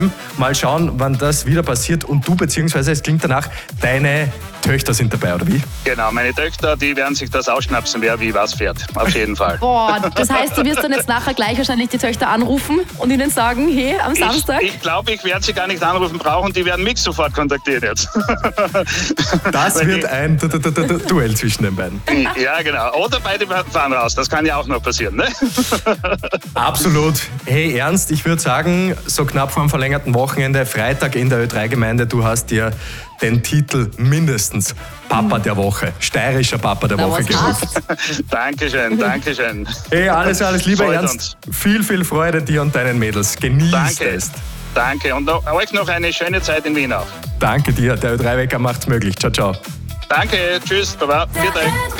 Mal schauen, wann das wieder passiert. Und du, beziehungsweise es klingt danach, deine Töchter sind dabei, oder wie? Genau, meine Töchter, die werden sich das ausschnapsen, wer wie was fährt. Auf jeden Fall. Boah, das heißt, du wirst dann jetzt nachher gleich wahrscheinlich die Töchter anrufen und ihnen sagen, hey, am Samstag? Ich glaube, ich werde sie gar nicht anrufen brauchen, die werden mich sofort kontaktieren jetzt. Das wird ein Duell zwischen den beiden. Ja, genau. Oder beide fahren raus, das kann ja auch noch passieren, ne? Absolut. Hey Ernst, ich würde sagen, so knapp vor dem verlängerten Wochenende, Freitag in der Ö3-Gemeinde, du hast dir den Titel mindestens Papa der Woche, steirischer Papa der Woche geholt. Dankeschön, Dankeschön. Hey, alles Liebe, Freut Ernst. Viel Freude dir und deinen Mädels. Genießt es. Danke und euch noch eine schöne Zeit in Wien auch. Danke dir, der Ö3-Wecker macht's möglich. Ciao, ciao. Danke, tschüss, baba, viert euch.